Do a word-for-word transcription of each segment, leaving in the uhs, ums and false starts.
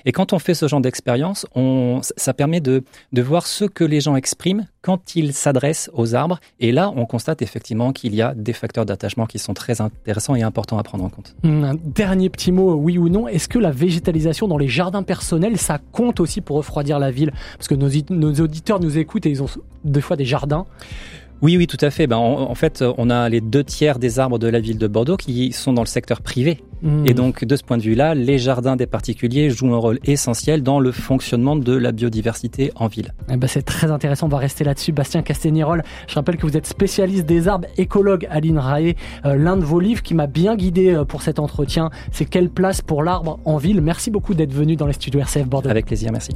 Et quand on fait ce genre d'expérience, on, ça permet de, de voir ce que les gens expriment quand ils s'adressent aux arbres. Et là, on constate effectivement qu'il y a des facteurs d'attachement qui sont très intéressants et importants à prendre en compte. Un dernier petit mot, oui ou non. Est-ce que la végétalisation dans les jardins personnels, ça compte aussi pour refroidir la ville ? Parce que nos, nos auditeurs nous écoutent et ils ont des fois des jardins. Oui, oui, tout à fait. Ben, en, en fait, on a les deux tiers des arbres de la ville de Bordeaux qui sont dans le secteur privé. Mmh. Et donc, de ce point de vue-là, les jardins des particuliers jouent un rôle essentiel dans le fonctionnement de la biodiversité en ville. Eh ben, c'est très intéressant, on va rester là-dessus. Bastien Castaignérol, je rappelle que vous êtes spécialiste des arbres, écologue à l'INRAE. Euh, l'un de vos livres qui m'a bien guidé pour cet entretien, c'est « Quelle place pour l'arbre en ville ?» Merci beaucoup d'être venu dans les studios R C F Bordeaux. Avec plaisir, merci.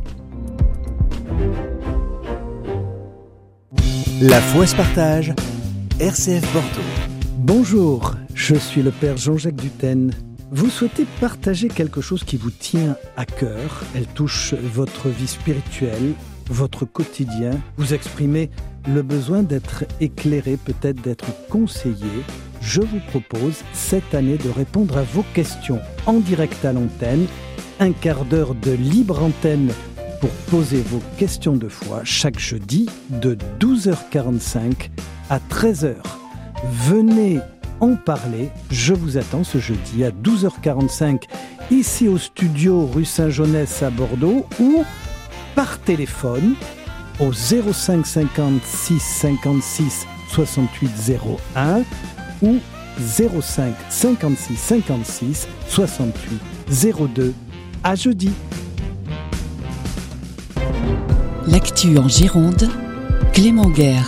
La foi se partage, R C F Bordeaux. Bonjour, je suis le père Jean-Jacques Dutène. Vous souhaitez partager quelque chose qui vous tient à cœur. Elle touche votre vie spirituelle, votre quotidien. Vous exprimez le besoin d'être éclairé, peut-être d'être conseillé. Je vous propose cette année de répondre à vos questions en direct à l'antenne. Un quart d'heure de libre antenne pour poser vos questions de foi chaque jeudi de douze heures quarante-cinq à treize heures. Venez en parler, je vous attends ce jeudi à douze heures quarante-cinq ici au studio rue Saint-Jeunesse à Bordeaux ou par téléphone au zéro cinq cinquante-six cinquante-six soixante-huit zéro un ou zéro cinq cinquante-six cinquante-six soixante-huit zéro deux. À jeudi. L'actu en Gironde, Clément Guerre.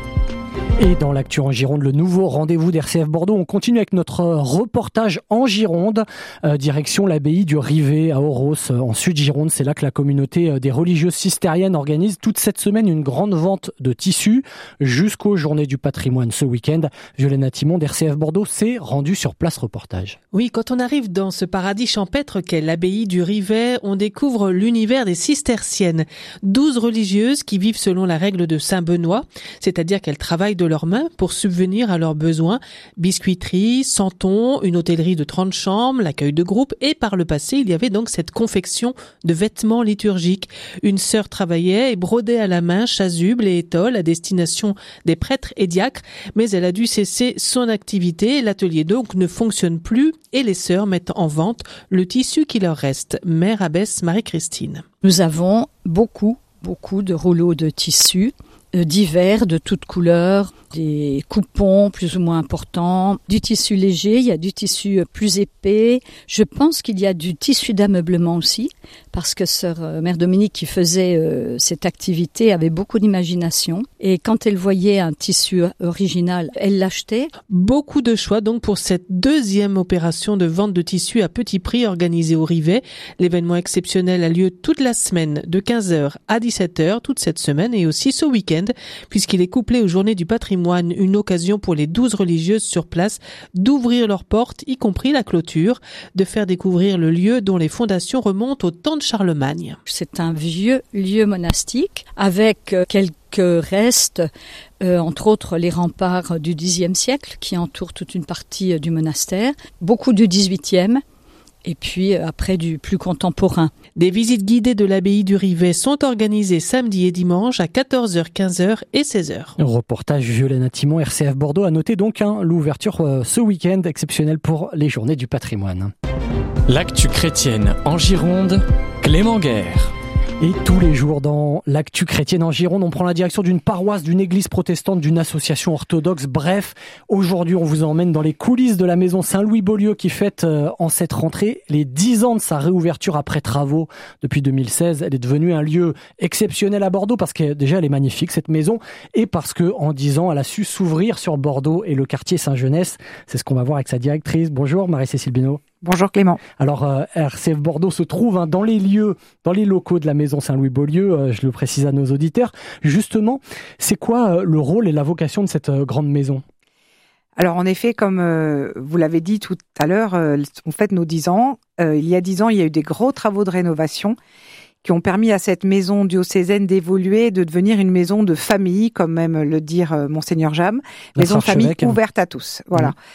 Et dans l'actu en Gironde, le nouveau rendez-vous d'R C F Bordeaux, on continue avec notre reportage en Gironde, euh, direction l'abbaye du Rivet à Oros, euh, en Sud-Gironde. C'est là que la communauté euh, des religieuses cistériennes organise toute cette semaine une grande vente de tissus jusqu'aux Journées du patrimoine ce week-end. Violaine Timon d'R C F Bordeaux s'est rendue sur place reportage. Oui, quand on arrive dans ce paradis champêtre qu'est l'abbaye du Rivet, on découvre l'univers des cisterciennes. Douze religieuses qui vivent selon la règle de Saint-Benoît, c'est-à-dire qu'elles travaillent de leurs mains pour subvenir à leurs besoins. Biscuiterie, santon, une hôtellerie de trente chambres, l'accueil de groupe et par le passé, il y avait donc cette confection de vêtements liturgiques. Une sœur travaillait et brodait à la main chasubles et étoles à destination des prêtres et diacres, mais elle a dû cesser son activité. L'atelier donc ne fonctionne plus et les sœurs mettent en vente le tissu qui leur reste. Mère abbesse Marie-Christine. Nous avons beaucoup, beaucoup de rouleaux de tissu divers, de toutes couleurs, des coupons plus ou moins importants, du tissu léger, il y a du tissu plus épais. Je pense qu'il y a du tissu d'ameublement aussi, parce que sœur euh, Mère Dominique qui faisait euh, cette activité avait beaucoup d'imagination. Et quand elle voyait un tissu original, elle l'achetait. Beaucoup de choix donc pour cette deuxième opération de vente de tissu à petit prix organisée au Rivet. L'événement exceptionnel a lieu toute la semaine de quinze heures à dix-sept heures, toute cette semaine et aussi ce week-end, puisqu'il est couplé aux Journées du patrimoine, une occasion pour les douze religieuses sur place d'ouvrir leurs portes, y compris la clôture, de faire découvrir le lieu dont les fondations remontent au temps de Charlemagne. C'est un vieux lieu monastique avec quelques restes, euh, entre autres les remparts du dixième siècle qui entourent toute une partie du monastère, beaucoup du dix-huitième. Et puis après du plus contemporain. Des visites guidées de l'abbaye du Rivet sont organisées samedi et dimanche à quatorze heures, quinze heures et seize heures. Reportage Violaine Timon, R C F Bordeaux. À noter donc hein, l'ouverture euh, ce week-end exceptionnelle pour les Journées du patrimoine. L'actu chrétienne en Gironde, Clément Guerre. Et tous les jours dans l'actu chrétienne en Gironde, on prend la direction d'une paroisse, d'une église protestante, d'une association orthodoxe. Bref, aujourd'hui, on vous emmène dans les coulisses de la maison Saint-Louis-Beaulieu qui fête euh, en cette rentrée les dix ans de sa réouverture après travaux depuis deux mille seize. Elle est devenue un lieu exceptionnel à Bordeaux parce que déjà elle est magnifique cette maison et parce que en dix ans, elle a su s'ouvrir sur Bordeaux et le quartier Saint-Jeunesse. C'est ce qu'on va voir avec sa directrice. Bonjour Marie-Cécile Binot. Bonjour Clément. Alors euh, R C F Bordeaux se trouve hein, dans les lieux, dans les locaux de la maison Saint-Louis-Beaulieu, euh, je le précise à nos auditeurs. Justement, c'est quoi euh, le rôle et la vocation de cette euh, grande maison ? Alors en effet, comme euh, vous l'avez dit tout à l'heure, euh, on fête nos dix ans. Euh, il y a dix ans, il y a eu des gros travaux de rénovation qui ont permis à cette maison diocésaine d'évoluer, de devenir une maison de famille, comme même le dire euh, Monseigneur Jam, maison de famille ouverte à tous. Voilà. Mmh.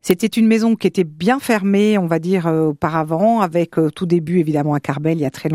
C'était une maison qui était bien fermée, on va dire, euh, auparavant, avec euh, tout début évidemment à Carbel, il y a très